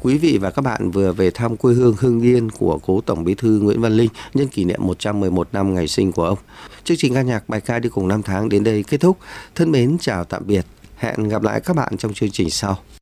Quý vị và các bạn vừa về thăm quê hương Hưng Yên của cố Tổng Bí thư Nguyễn Văn Linh nhân kỷ niệm 111 năm ngày sinh của ông. Chương trình ca nhạc bài ca đi cùng năm tháng đến đây kết thúc. Thân mến chào tạm biệt. Hẹn gặp lại các bạn trong chương trình sau.